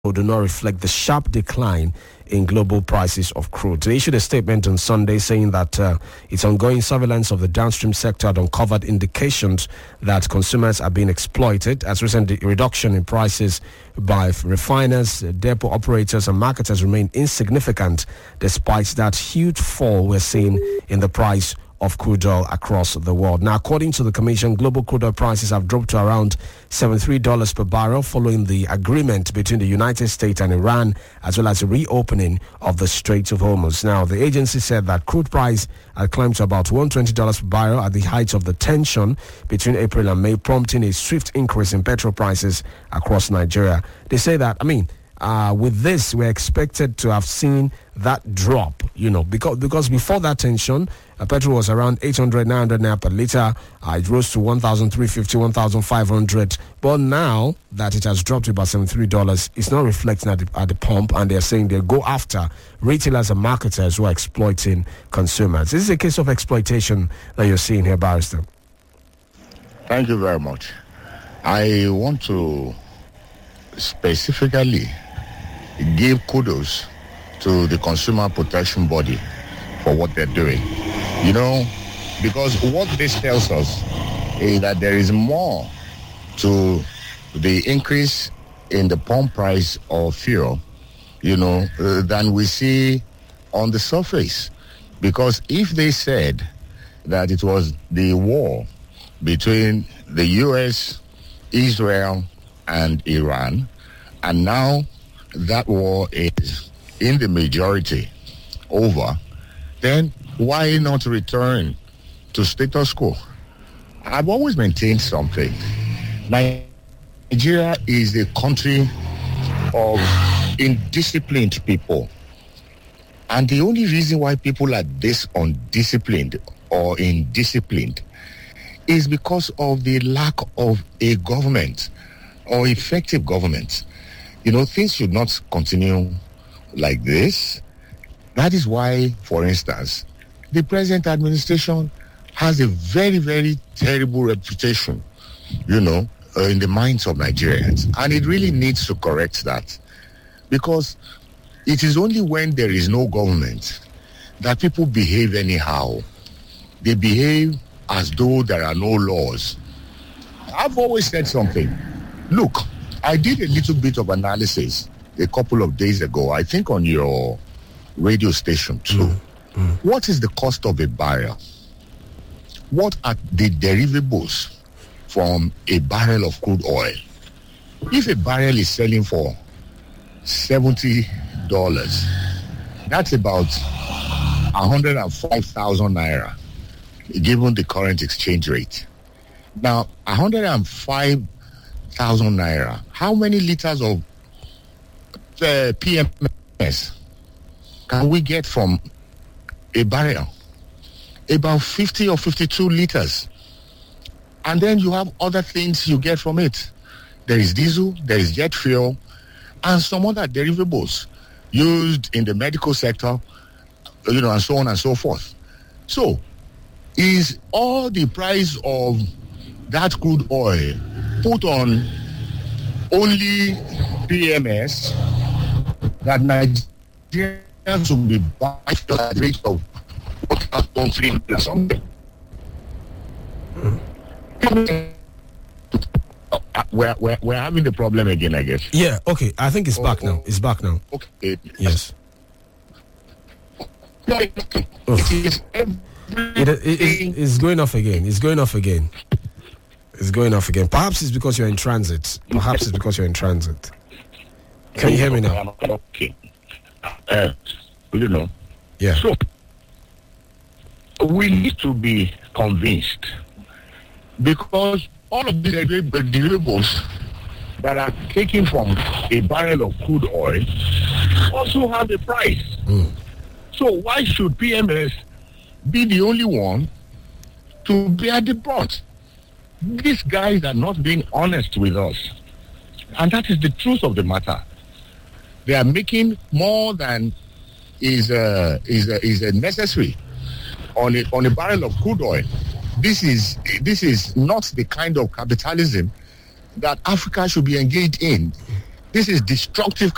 do not reflect the sharp decline in global prices of crude. They issued a statement on Sunday saying that its ongoing surveillance of the downstream sector had uncovered indications that consumers are being exploited. As recent reduction in prices by refiners, depot operators and marketers remain insignificant despite that huge fall we're seeing in the price of crude oil across the world. Now, according to the Commission, global crude oil prices have dropped to around $73 per barrel following the agreement between the United States and Iran, as well as the reopening of the Strait of Hormuz. Now, the agency said that crude price had climbed to about $120 per barrel at the height of the tension between April and May, prompting a swift increase in petrol prices across Nigeria. They say that, with this, we're expected to have seen that drop, because before that tension, petrol was around 800, 900 naira per litre. It rose to 1,350, 1,500. But now that it has dropped to about $73, it's not reflecting at the pump, and they're saying they go after retailers and marketers who are exploiting consumers. This is a case of exploitation that you're seeing here, Barrister. Thank you very much. I want to specifically give kudos to the Consumer Protection Body for what they're doing. Because what this tells us is that there is more to the increase in the pump price of fuel, than we see on the surface. Because if they said that it was the war between the U.S., Israel, and Iran, and now that war is in the majority over, then why not return to status quo? I've always maintained something. Nigeria is a country of indisciplined people. And the only reason why people are this undisciplined or indisciplined is because of the lack of a government or effective government. Things should not continue like this. That is why, for instance, the present administration has a very, very terrible reputation, in the minds of Nigerians. And it really needs to correct that. Because it is only when there is no government that people behave anyhow. They behave as though there are no laws. I've always said something. Look, I did a little bit of analysis a couple of days ago, I think on your radio station too. What is the cost of a barrel? What are the derivatives from a barrel of crude oil? If a barrel is selling for $70, that's about 105,000 naira, given the current exchange rate. Now, 105,000 naira, how many liters of PMS can we get from a barrel? About 50 or 52 liters. And then you have other things you get from it. There is diesel, there is jet fuel, and some other derivatives used in the medical sector, and so on and so forth. So, is all the price of that crude oil put on only PMS that Nigerians will be buying at the rate of or something? We're having the problem again, I guess. Yeah, okay. I think it's back now. It's back now. Okay. Yes. It's going off again. It's going off again. Perhaps it's because you're in transit. Can you hear me now? Okay. Yeah. So, we need to be convinced, because all of these derivatives that are taken from a barrel of crude oil also have a price. So why should PMS be the only one to bear the brunt? These guys are not being honest with us. And that is the truth of the matter. They are making more than is necessary on a barrel of crude oil. This is not the kind of capitalism that Africa should be engaged in. This is destructive